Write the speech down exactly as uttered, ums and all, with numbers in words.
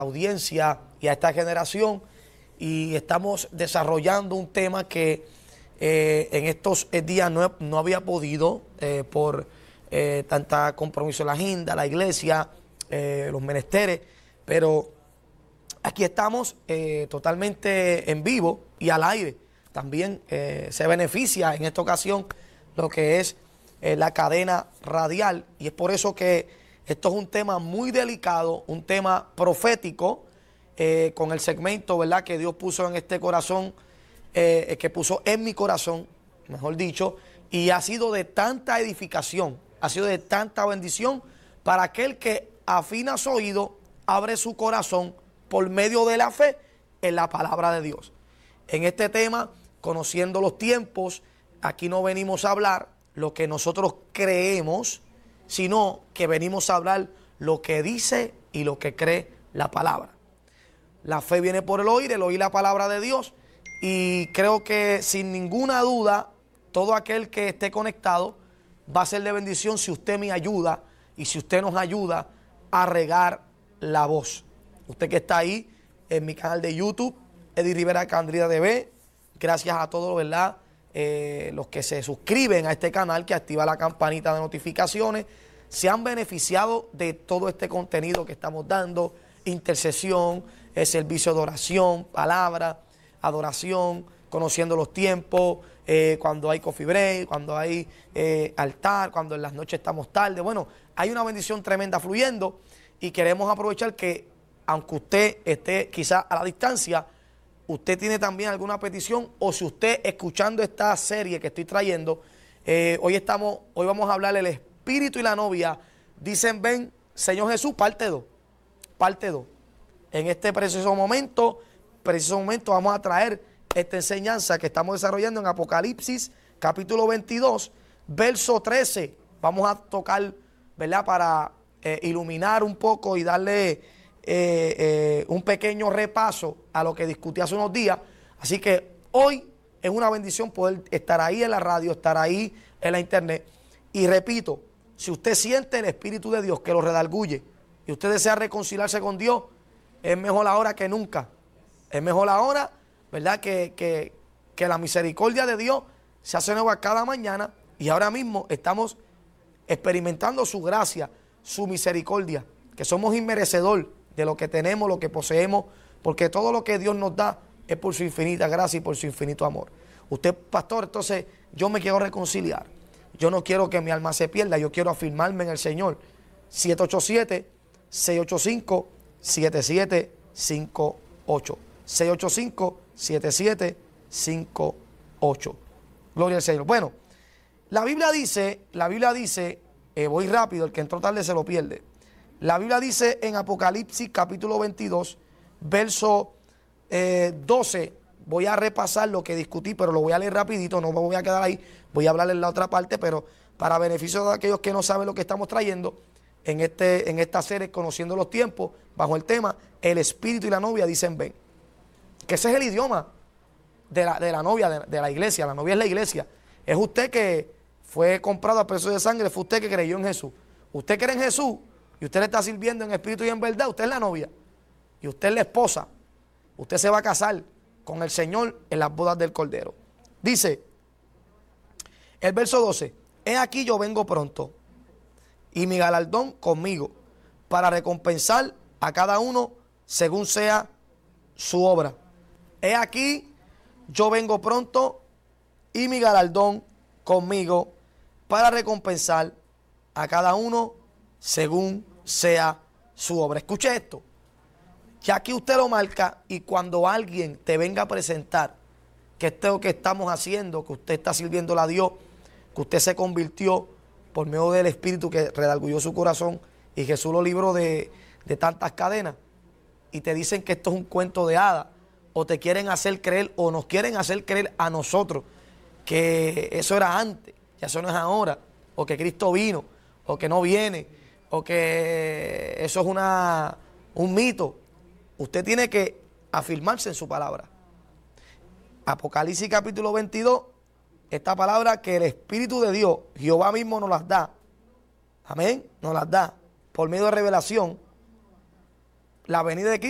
audiencia y a esta generación, y estamos desarrollando un tema que eh, en estos días no, no había podido eh, por eh, tanta compromiso en la agenda, la iglesia, eh, los menesteres, pero aquí estamos eh, totalmente en vivo y al aire. También eh, se beneficia en esta ocasión lo que es eh, la cadena radial, y es por eso que esto es un tema muy delicado, un tema profético, eh, con el segmento, ¿verdad?, que Dios puso en este corazón, eh, que puso en mi corazón, mejor dicho, y ha sido de tanta edificación, ha sido de tanta bendición para aquel que afina su oído, abre su corazón por medio de la fe en la palabra de Dios. En este tema, conociendo los tiempos, aquí no venimos a hablar lo que nosotros creemos, sino que venimos a hablar lo que dice y lo que cree la palabra. La fe viene por el oír, el oír la palabra de Dios, y creo que sin ninguna duda, todo aquel que esté conectado va a ser de bendición si usted me ayuda y si usted nos ayuda a regar la voz. Usted que está ahí en mi canal de YouTube, Eddie Rivera Candrida T V, gracias a todos, ¿verdad?, eh, los que se suscriben a este canal, que activa la campanita de notificaciones, se han beneficiado de todo este contenido que estamos dando: intercesión, eh, servicio de oración, palabra, adoración, conociendo los tiempos, eh, cuando hay coffee break, cuando hay eh, altar, cuando en las noches estamos tarde. Bueno, hay una bendición tremenda fluyendo, y queremos aprovechar que, aunque usted esté quizá a la distancia, usted tiene también alguna petición, o si usted, escuchando esta serie que estoy trayendo, eh, hoy estamos, hoy vamos a hablar del Espíritu y la novia dicen ven, Señor Jesús, parte dos, parte dos. En este preciso momento, preciso momento vamos a traer esta enseñanza que estamos desarrollando en Apocalipsis, capítulo veintidós, verso trece. Vamos a tocar, ¿verdad?, para eh, iluminar un poco y darle Eh, eh, un pequeño repaso a lo que discutí hace unos días. Así que hoy es una bendición poder estar ahí en la radio, estar ahí en la internet. Y repito, si usted siente el Espíritu de Dios que lo redarguye y usted desea reconciliarse con Dios, es mejor ahora que nunca. Es mejor ahora, ¿verdad?, que, que, que la misericordia de Dios se hace nueva cada mañana, y ahora mismo estamos experimentando su gracia, su misericordia, que somos inmerecedores de lo que tenemos, lo que poseemos, porque todo lo que Dios nos da es por su infinita gracia y por su infinito amor. Usted, pastor, entonces yo me quiero reconciliar, yo no quiero que mi alma se pierda, yo quiero afirmarme en el Señor. siete ocho siete, seis ocho cinco, siete siete cinco ocho, seis ocho cinco, siete siete cinco ocho. Gloria al Señor. Bueno, la Biblia dice, la Biblia dice, eh, voy rápido, el que entró tarde se lo pierde. La Biblia dice en Apocalipsis capítulo veintidós, verso eh, doce, voy a repasar lo que discutí, pero lo voy a leer rapidito, no me voy a quedar ahí, voy a hablar en la otra parte, pero para beneficio de aquellos que no saben lo que estamos trayendo en, este, en esta serie, conociendo los tiempos, bajo el tema, el Espíritu y la novia dicen ven. Que ese es el idioma de la, de la novia, de, de la iglesia. La novia es la iglesia. Es usted que fue comprado a precio de sangre, fue usted que creyó en Jesús. Usted cree en Jesús y usted le está sirviendo en espíritu y en verdad, usted es la novia y usted es la esposa. Usted se va a casar con el Señor en las bodas del Cordero. Dice el verso doce: he aquí yo vengo pronto, y mi galardón conmigo, para recompensar a cada uno según sea su obra. He aquí yo vengo pronto, y mi galardón conmigo, para recompensar a cada uno según sea su obra. Escuche esto, que aquí usted lo marca, y cuando alguien te venga a presentar que esto es lo que estamos haciendo, que usted está sirviéndole a Dios, que usted se convirtió por medio del Espíritu que redarguyó su corazón y Jesús lo libró de, de tantas cadenas, y te dicen que esto es un cuento de hadas, o te quieren hacer creer, o nos quieren hacer creer a nosotros que eso era antes, que eso no es ahora, o que Cristo vino, o que no viene, o que eso es una, un mito. Usted tiene que afirmarse en su palabra. Apocalipsis capítulo veintidós, esta palabra que el Espíritu de Dios, Jehová mismo nos las da. Amén, nos las da por medio de revelación. La venida de Cristo